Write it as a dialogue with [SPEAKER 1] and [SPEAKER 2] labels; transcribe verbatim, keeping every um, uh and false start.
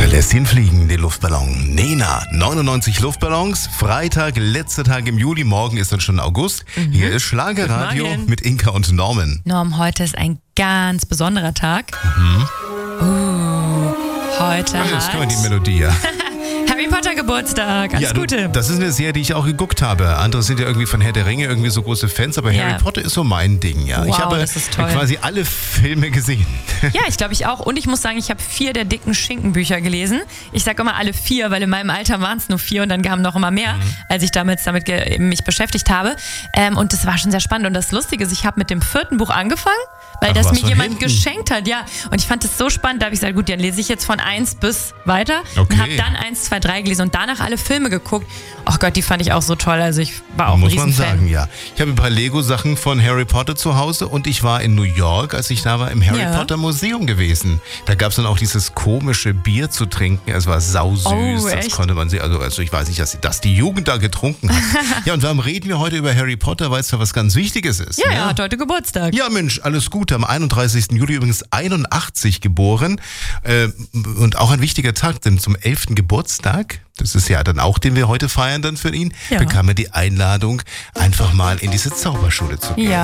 [SPEAKER 1] lässt ihn fliegen, den Luftballon. Nena, neunundneunzig Luftballons. Freitag, letzter Tag im Juli. Morgen ist dann schon August. Mhm. Hier ist Schlagerradio mit Inka und Norman.
[SPEAKER 2] Norm, heute ist ein ganz besonderer Tag. Mhm. Uh, heute
[SPEAKER 1] Ach, jetzt
[SPEAKER 2] hat
[SPEAKER 1] können wir die Melodie, ja.
[SPEAKER 2] Harry Potter Geburtstag. Alles
[SPEAKER 1] ja, du,
[SPEAKER 2] Gute.
[SPEAKER 1] Das ist eine Serie, die ich auch geguckt habe. Andere sind ja irgendwie von Herr der Ringe irgendwie so große Fans, aber
[SPEAKER 2] Ja.
[SPEAKER 1] Harry Potter ist so mein Ding, ja.
[SPEAKER 2] Wow,
[SPEAKER 1] ich habe
[SPEAKER 2] das ist toll.
[SPEAKER 1] quasi alle Filme gesehen.
[SPEAKER 2] Ja, ich glaube ich auch. Und ich muss sagen, ich habe vier der dicken Schinkenbücher gelesen. Ich sage immer alle vier, weil in meinem Alter waren es nur vier und dann kamen noch immer mehr, mhm. als ich damals damit ge- mich beschäftigt habe. Ähm, und das war schon sehr spannend. Und das Lustige ist, ich habe mit dem vierten Buch angefangen, weil
[SPEAKER 1] Ach,
[SPEAKER 2] das
[SPEAKER 1] was
[SPEAKER 2] mir
[SPEAKER 1] von
[SPEAKER 2] jemand
[SPEAKER 1] hinten?
[SPEAKER 2] geschenkt hat. Ja. Und ich fand das so spannend, da habe ich gesagt, gut, dann lese ich jetzt von eins bis weiter.
[SPEAKER 1] Okay.
[SPEAKER 2] Und habe dann eins, zwei, drei gelesen und danach alle Filme geguckt. Ach Gott, die fand ich auch so toll. Also ich war auch
[SPEAKER 1] Muss
[SPEAKER 2] ein
[SPEAKER 1] man
[SPEAKER 2] Riesenfan.
[SPEAKER 1] sagen, ja. Ich habe ein paar Lego-Sachen von Harry Potter zu Hause und ich war in New York, als ich da war, im Harry
[SPEAKER 2] Ja.
[SPEAKER 1] Potter Museum gewesen. Da gab es dann auch dieses komische Bier zu trinken. Es war sausüß.
[SPEAKER 2] Oh,
[SPEAKER 1] das
[SPEAKER 2] echt?
[SPEAKER 1] konnte man sehen. Also, also ich weiß nicht, dass, dass die Jugend da getrunken hat. Ja, und warum reden wir heute über Harry Potter? Weil es ja was ganz Wichtiges ist.
[SPEAKER 2] Ja,
[SPEAKER 1] ne?
[SPEAKER 2] er hat heute Geburtstag.
[SPEAKER 1] Ja, Mensch, alles Gute. Am einunddreißigsten Juli übrigens einundachtzig geboren. Äh, und auch ein wichtiger Tag, denn zum elften Geburtstag, das ist ja dann auch, den wir heute feiern dann für ihn,
[SPEAKER 2] Ja.
[SPEAKER 1] bekam er die Einladung, einfach mal in diese Zauberschule zu gehen.
[SPEAKER 2] Ja.